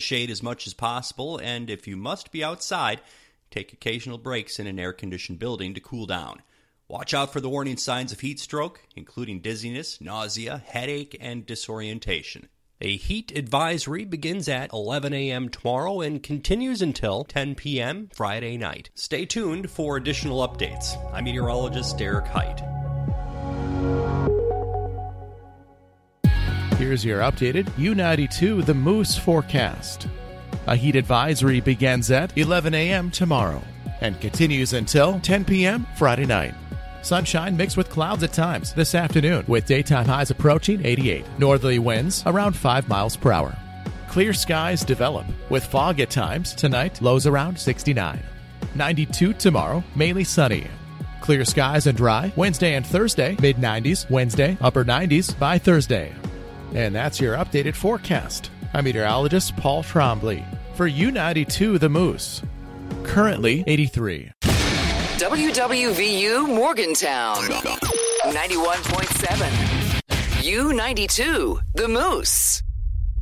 shade as much as possible, and if you must be outside, take occasional breaks in an air-conditioned building to cool down. Watch out for the warning signs of heat stroke, including dizziness, nausea, headache, and disorientation. A heat advisory begins at 11 a.m. tomorrow and continues until 10 p.m. Friday night. Stay tuned for additional updates. I'm meteorologist Derek Height. Here's your updated U92 The Moose forecast. A heat advisory begins at 11 a.m. tomorrow and continues until 10 p.m. Friday night. Sunshine mixed with clouds at times this afternoon, with daytime highs approaching 88. Northerly winds around 5 miles per hour. Clear skies develop, with fog at times. Tonight, lows around 69. 92 tomorrow, mainly sunny. Clear skies and dry Wednesday and Thursday, mid-90s Wednesday, upper 90s by Thursday. And that's your updated forecast. I'm meteorologist Paul Trombley for U92 The Moose. Currently 83. WWVU Morgantown 91.7. U92 The Moose.